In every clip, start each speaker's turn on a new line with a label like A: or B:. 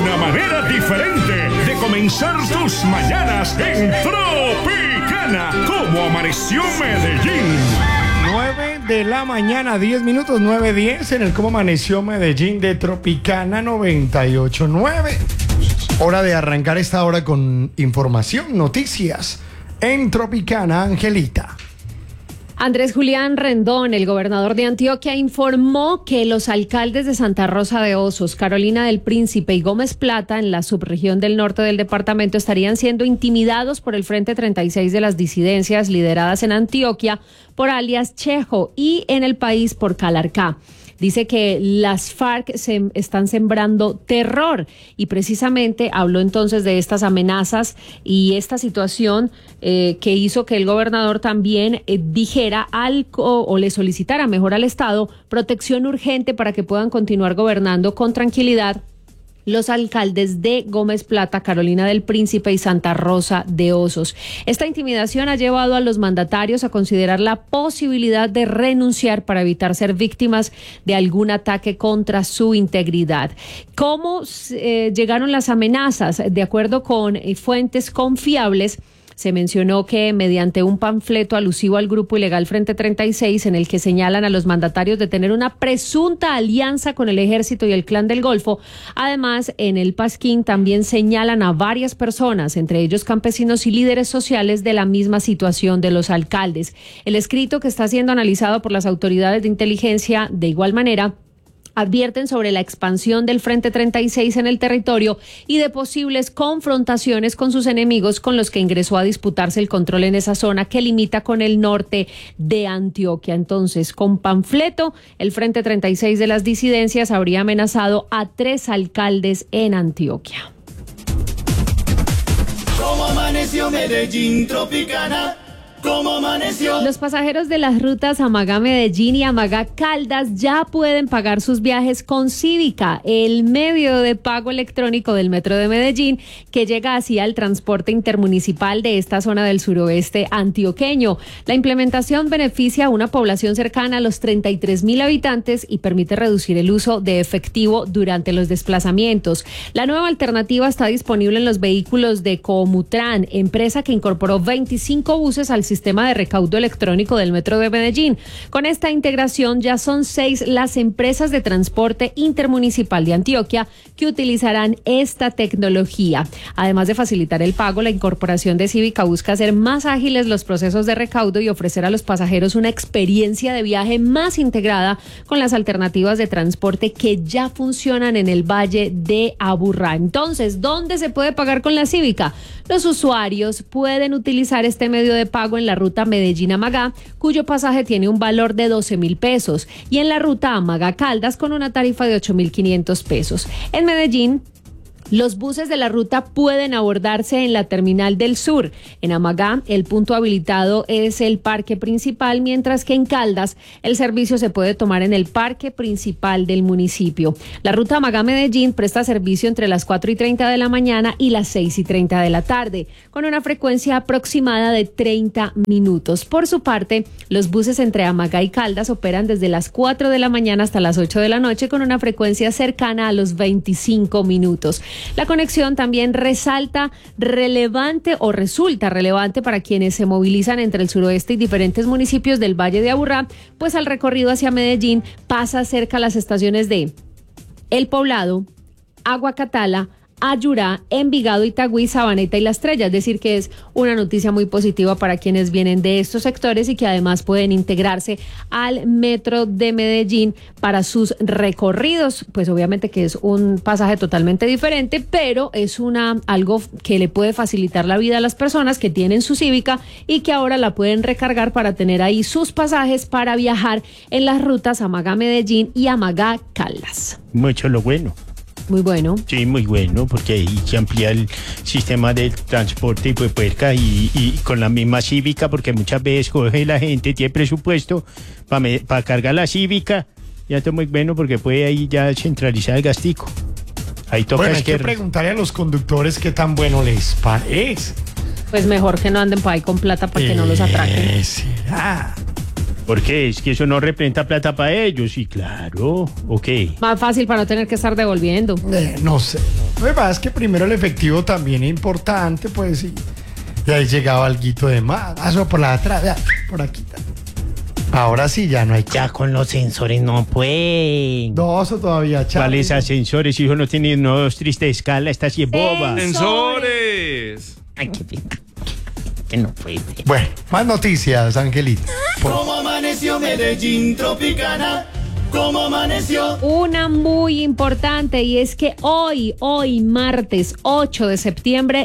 A: una manera diferente de comenzar tus mañanas en Tropicana. ¿Cómo amaneció Medellín?
B: 9 de la mañana, 10 minutos, 9:10 en el Cómo Amaneció Medellín de Tropicana 98.9. Hora de arrancar esta hora con información, noticias en Tropicana. Angelita.
C: Andrés Julián Rendón, el gobernador de Antioquia, informó que los alcaldes de Santa Rosa de Osos, Carolina del Príncipe y Gómez Plata, en la subregión del norte del departamento, estarían siendo intimidados por el Frente 36 de las disidencias lideradas en Antioquia por alias Chejo y en el país por Calarcá. Dice que las FARC están sembrando terror y precisamente habló entonces de estas amenazas y esta situación que hizo que el gobernador también dijera algo o le solicitara mejor al Estado protección urgente para que puedan continuar gobernando con tranquilidad los alcaldes de Gómez Plata, Carolina del Príncipe y Santa Rosa de Osos. Esta intimidación ha llevado a los mandatarios a considerar la posibilidad de renunciar para evitar ser víctimas de algún ataque contra su integridad. ¿Cómo llegaron las amenazas? De acuerdo con fuentes confiables, se mencionó que mediante un panfleto alusivo al grupo ilegal Frente 36, en el que señalan a los mandatarios de tener una presunta alianza con el ejército y el Clan del Golfo. Además, en el pasquín también señalan a varias personas, entre ellos campesinos y líderes sociales, de la misma situación de los alcaldes. El escrito, que está siendo analizado por las autoridades de inteligencia, de igual manera advierten sobre la expansión del Frente 36 en el territorio y de posibles confrontaciones con sus enemigos, con los que ingresó a disputarse el control en esa zona que limita con el norte de Antioquia. Entonces, con panfleto, el Frente 36 de las disidencias habría amenazado a 3 alcaldes en Antioquia.
D: ¿Cómo amaneció Medellín, Tropicana? ¿Cómo amaneció?
C: Los pasajeros de las rutas Amagá-Medellín y Amagá-Caldas ya pueden pagar sus viajes con Cívica, el medio de pago electrónico del Metro de Medellín, que llega así al transporte intermunicipal de esta zona del suroeste antioqueño. La implementación beneficia a una población cercana a los 33.000 habitantes y permite reducir el uso de efectivo durante los desplazamientos. La nueva alternativa está disponible en los vehículos de Comutran, empresa que incorporó 25 buses al sistema de recaudo electrónico del Metro de Medellín. Con esta integración ya son 6 las empresas de transporte intermunicipal de Antioquia que utilizarán esta tecnología. Además de facilitar el pago, la incorporación de Cívica busca hacer más ágiles los procesos de recaudo y ofrecer a los pasajeros una experiencia de viaje más integrada con las alternativas de transporte que ya funcionan en el Valle de Aburrá. Entonces, ¿dónde se puede pagar con la Cívica? Los usuarios pueden utilizar este medio de pago en la ruta Medellín-Amagá, cuyo pasaje tiene un valor de 12.000 pesos, y en la ruta Amagá-Caldas con una tarifa de 8.500 pesos. En Medellín, los buses de la ruta pueden abordarse en la Terminal del Sur. En Amagá, el punto habilitado es el parque principal, mientras que en Caldas el servicio se puede tomar en el parque principal del municipio. La ruta Amagá-Medellín presta servicio entre las 4:30 de la mañana y las 6:30 de la tarde, con una frecuencia aproximada de 30 minutos. Por su parte, los buses entre Amagá y Caldas operan desde las 4 de la mañana hasta las 8 de la noche, con una frecuencia cercana a los 25 minutos. La conexión también resulta relevante para quienes se movilizan entre el suroeste y diferentes municipios del Valle de Aburrá, pues al recorrido hacia Medellín pasa cerca a las estaciones de El Poblado, Aguacatala, Ayurá, Envigado, Itagüí, Sabaneta y La Estrella. Es decir, que es una noticia muy positiva para quienes vienen de estos sectores y que además pueden integrarse al Metro de Medellín para sus recorridos. Pues obviamente que es un pasaje totalmente diferente, pero es algo que le puede facilitar la vida a las personas que tienen su Cívica y que ahora la pueden recargar para tener ahí sus pasajes para viajar en las rutas Amagá-Medellín y Amagá-Caldas.
E: Mucho lo bueno.
C: Muy bueno.
E: Sí, muy bueno, porque ahí se amplía el sistema de transporte y pues puerca y con la misma Cívica, porque muchas veces coge la gente, tiene presupuesto para cargar la Cívica, ya está muy bueno porque puede ahí ya centralizar el gastico. Ahí toca
B: hay que preguntarle a los conductores qué tan bueno les parece.
C: Pues mejor que no anden por ahí con plata para que no los atraquen.
B: ¿Será?
E: Porque es que eso no representa plata para ellos, sí, claro. Ok.
C: Más fácil para no tener que estar devolviendo.
B: No sé. Lo que pasa es que primero el efectivo también es importante, pues, y ahí llegaba alguito de más. Eso por la atrás, ya, por aquí. Ahora sí, ya no hay.
E: Ya con los sensores no pueden.
B: No, eso todavía, Charlie.
E: ¿Cuáles ascensores? Hijo, no tiene unos tristes escala, esta sí es boba.
F: ¡Sensores!
E: Ay, qué pena. Que no puede.
B: Bueno, más noticias, Angelita.
D: ¿Cómo amaneció Medellín Tropicana? ¿Cómo amaneció?
C: Una muy importante, y es que hoy martes 8 de septiembre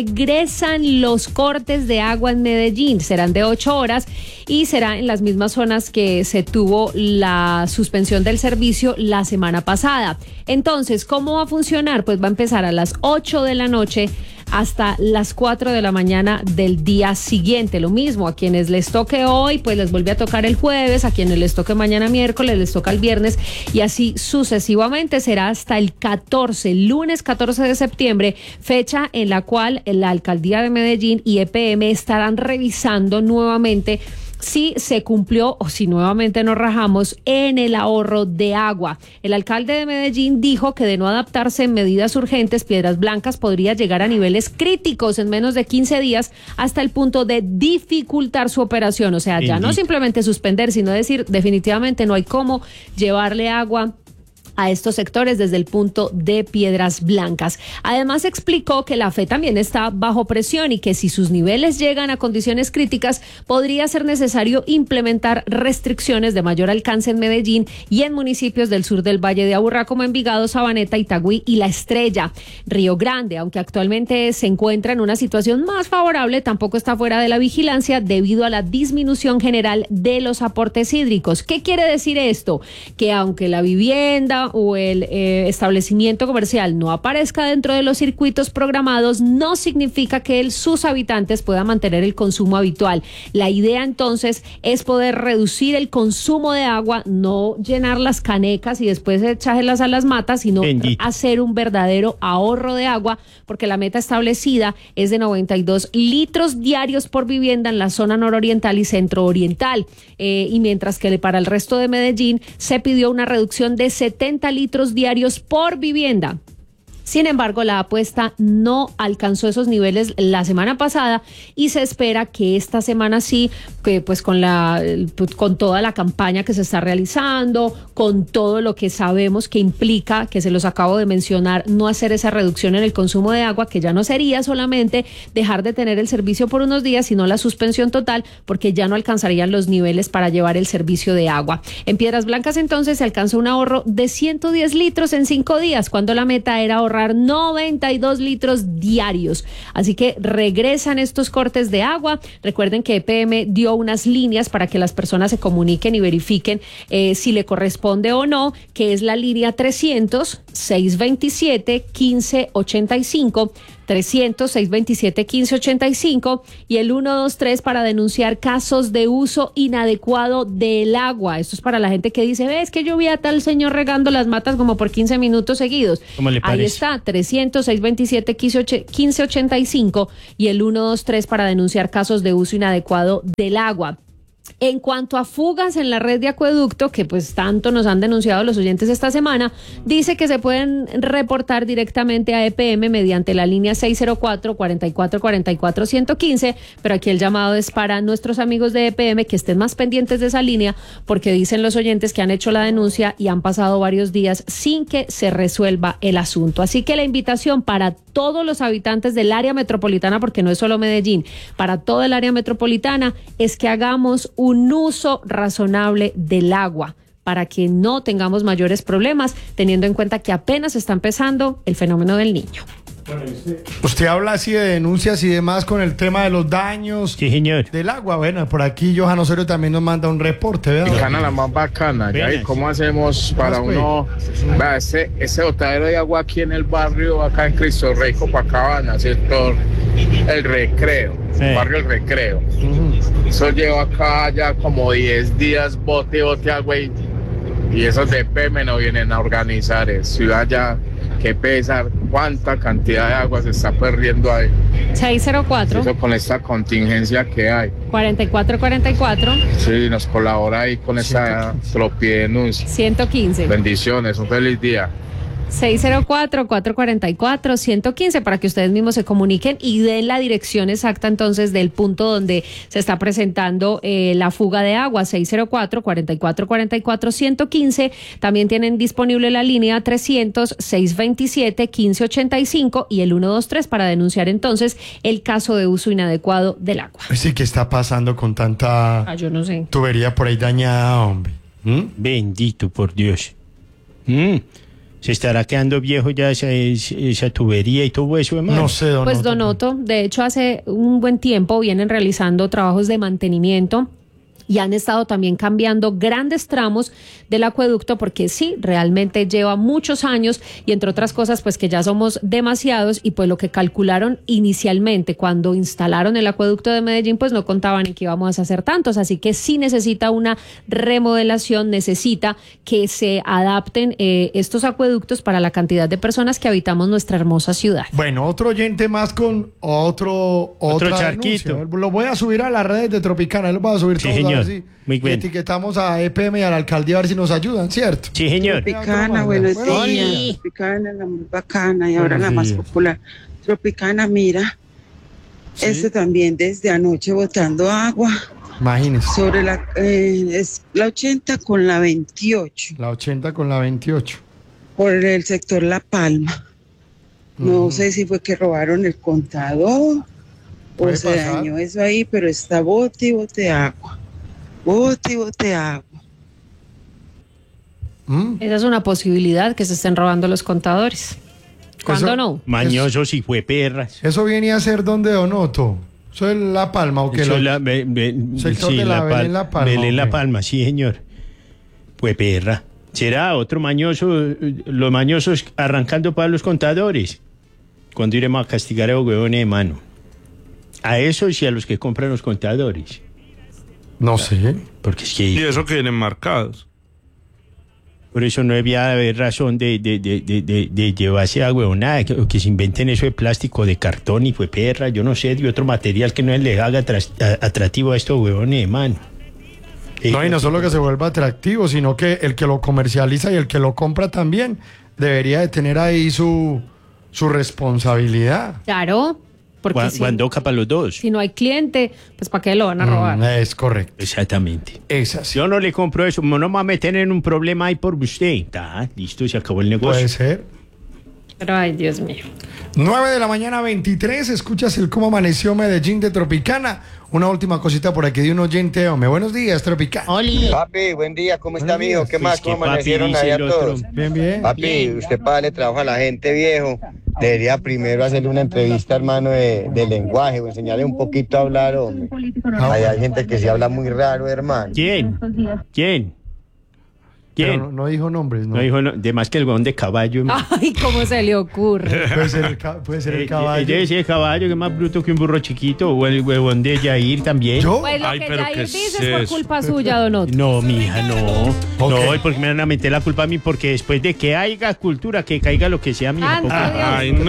C: regresan los cortes de agua en Medellín. Serán de 8 horas y será en las mismas zonas que se tuvo la suspensión del servicio la semana pasada. Entonces, ¿cómo va a funcionar? Pues va a empezar a las 8 de la noche hasta las 4 de la mañana del día siguiente. Lo mismo, a quienes les toque hoy, pues les vuelve a tocar el jueves, a quienes les toque mañana miércoles, les toca el viernes, y así sucesivamente. Será hasta el 14, lunes 14 de septiembre, fecha en la cual la Alcaldía de Medellín y EPM estarán revisando nuevamente si se cumplió o si nuevamente nos rajamos en el ahorro de agua. El alcalde de Medellín dijo que de no adaptarse en medidas urgentes, Piedras Blancas podría llegar a niveles críticos en menos de 15 días hasta el punto de dificultar su operación. O sea, ya no simplemente suspender, sino decir definitivamente no hay cómo llevarle agua a estos sectores desde el punto de Piedras Blancas. Además, explicó que la fe también está bajo presión y que si sus niveles llegan a condiciones críticas, podría ser necesario implementar restricciones de mayor alcance en Medellín y en municipios del sur del Valle de Aburrá como Envigado, Sabaneta, Itagüí y La Estrella. Río Grande, aunque actualmente se encuentra en una situación más favorable, tampoco está fuera de la vigilancia debido a la disminución general de los aportes hídricos. ¿Qué quiere decir esto? Que aunque la vivienda o el establecimiento comercial no aparezca dentro de los circuitos programados, no significa que sus habitantes puedan mantener el consumo habitual. La idea entonces es poder reducir el consumo de agua, no llenar las canecas y después echarlas a las matas, sino hacer un verdadero ahorro de agua, porque la meta establecida es de 92 litros diarios por vivienda en la zona nororiental y centro-oriental. Y mientras que para el resto de Medellín se pidió una reducción de 70 litros diarios por vivienda. Sin embargo, la apuesta no alcanzó esos niveles la semana pasada y se espera que esta semana sí, que pues con toda la campaña que se está realizando, con todo lo que sabemos que implica, que se los acabo de mencionar, no hacer esa reducción en el consumo de agua, que ya no sería solamente dejar de tener el servicio por unos días, sino la suspensión total, porque ya no alcanzarían los niveles para llevar el servicio de agua. En Piedras Blancas entonces se alcanzó un ahorro de 110 litros en 5 días, cuando la meta era ahorrar 92 litros diarios. Así que regresan estos cortes de agua. Recuerden que EPM dio unas líneas para que las personas se comuniquen y verifiquen si le corresponde o no, que es la línea 300-627-1585, 300-627-1585 y el 123 para denunciar casos de uso inadecuado del agua. Esto es para la gente que dice, ves que yo vi a tal señor regando las matas como por 15 minutos seguidos.
E: ¿Cómo le parece?
C: Ahí está, 300-627-1585 y el 123 para denunciar casos de uso inadecuado del agua. En cuanto a fugas en la red de acueducto, que pues tanto nos han denunciado los oyentes esta semana, dice que se pueden reportar directamente a EPM mediante la línea 604-4444-115, pero aquí el llamado es para nuestros amigos de EPM que estén más pendientes de esa línea, porque dicen los oyentes que han hecho la denuncia y han pasado varios días sin que se resuelva el asunto. Así que la invitación para todos los habitantes del área metropolitana, porque no es solo Medellín, para todo el área metropolitana, es que hagamos un uso razonable del agua para que no tengamos mayores problemas, teniendo en cuenta que apenas está empezando el fenómeno del Niño.
B: Bueno, usted habla así de denuncias y demás con el tema de los daños del agua. Bueno, por aquí Johan Osorio también nos manda un reporte, ¿verdad?
G: Bacana, la más bacana. ¿Ya? ¿Y cómo hacemos para uno? Vea, ese botadero de agua aquí en el barrio, acá en Cristo Rey, Copacabana, sector El Recreo, barrio El Recreo. Eso lleva acá ya como 10 días bote agua y esos de PM no vienen a organizar eso. Ciudad ya, qué pesar, cuánta cantidad de agua se está perdiendo ahí.
C: 604.
G: Eso con esta contingencia que hay.
C: 4444.
G: Sí, nos colabora ahí con esa tropidenuncia.
C: 115.
G: Bendiciones, un feliz día.
C: 604-444-115 para que ustedes mismos se comuniquen y den la dirección exacta entonces del punto donde se está presentando la fuga de agua. 604-444-115. También tienen disponible la línea 300-627-1585 y el 123 para denunciar entonces el caso de uso inadecuado del agua.
B: Sí, ¿qué está pasando con tanta
C: Yo no sé.
B: tubería por ahí dañada, hombre?
E: Bendito por Dios. ¿Se estará quedando viejo ya esa tubería y todo eso, hermano?
B: No sé, Don
C: Pues
B: Otto.
C: Don Otto, de hecho hace un buen tiempo vienen realizando trabajos de mantenimiento y han estado también cambiando grandes tramos del acueducto porque sí, realmente lleva muchos años y entre otras cosas pues que ya somos demasiados y pues lo que calcularon inicialmente cuando instalaron el acueducto de Medellín pues no contaban en que íbamos a hacer tantos, así que sí necesita una remodelación, necesita que se adapten estos acueductos para la cantidad de personas que habitamos nuestra hermosa ciudad.
B: Bueno, otro oyente más con otra
E: charquito.
B: denuncia. Lo voy a subir a las redes de Tropicana, lo voy a subir
E: Sí,
B: todos
E: señor.
B: a ver si
E: Muy bien.
B: etiquetamos a EPM y a la alcaldía a ver si nos ayudan, ¿cierto?
E: Sí, señor.
H: Tropicana, buenos
B: Buenos
H: días.
B: días.
H: Tropicana, la muy bacana y ahora
B: Buenos
H: la más
B: días.
H: popular. Tropicana, mira, este también desde anoche botando agua
B: Imagínense.
H: sobre es la 80 con la 28
B: La 80 con la 28.
H: por el sector La Palma. No sé si fue que robaron el contador o
B: Puede
H: se
B: pasar.
H: dañó eso ahí, pero está bote y bote agua. Bote y bote agua.
C: Esa es una posibilidad que se estén robando los contadores. ¿Cuándo
B: Eso-
C: no?
E: Mañosos y fue perras.
B: Eso viene a ser donde, Don Otto. Eso es La Palma o qué.
E: Eso
B: Lo-
E: es la,
B: Sector de la Belén La Palma,
E: Belén La
B: ok.
E: Palma, sí, señor. Fue perra. ¿Será otro mañoso? Los mañosos arrancando para los contadores. ¿Cuándo iremos a castigar a los huevones de mano? A esos y a los que compran los contadores.
B: No sé.
E: Porque es
F: Y
E: que
F: eso que vienen marcados.
E: por eso no debía haber razón de llevarse a huevonada, que se inventen eso de plástico, de cartón y fue perra, yo no sé, de otro material que no le haga atractivo a estos huevones de mano.
B: No, y no solo que se vuelva atractivo, sino que el que lo comercializa y el que lo compra también debería de tener ahí su responsabilidad.
C: Claro, porque
E: Cuando para los dos.
C: si no hay cliente, pues ¿para qué lo van a robar?
B: Es correcto.
E: Exactamente.
B: Es así.
E: Yo no le compro eso, no me va a meter en un problema ahí por usted. Está, listo, se acabó el negocio.
B: Puede ser.
C: Pero ay, Dios mío.
B: 9 de la mañana 23, escuchas el Cómo Amaneció Medellín de Tropicana. Una última cosita por aquí de un oyente, hombre. Buenos días, Tropicana.
I: Papi, buen día, ¿cómo está,
B: Buenos
I: mijo?
B: días.
I: ¿Qué más?
E: Pues
I: ¿Cómo
E: que papi,
I: amanecieron
E: dice
I: ahí a
E: el otro.
I: todos?
B: Bien, bien.
I: Papi, usted para darle trabajo a la gente, viejo. Debería primero hacerle una entrevista, hermano, de lenguaje o enseñarle un poquito a hablar, hombre. Hay gente que se habla muy raro, hermano.
E: ¿Quién?
B: Pero no dijo nombres, ¿no?
E: No dijo, no, de más que el huevón de caballo.
C: Ay, ¿cómo se le ocurre?
B: Puede ser el caballo.
E: Debe ser el caballo, que es más bruto que un burro chiquito, o el huevón de Yair también.
B: ¿Yo?
C: Pues lo
F: Ay,
C: que
F: pero
C: Jair
F: ¿qué
C: dice
F: es
C: es por
F: eso?
C: culpa suya, Don Otto.
E: No, mija, no.
B: Ok.
E: No, ¿y por qué me van a meter la culpa a mí? Porque después de que haya cultura, que caiga lo que sea, mija.
C: Santo
E: porque-
C: Dios.
F: Ay, no.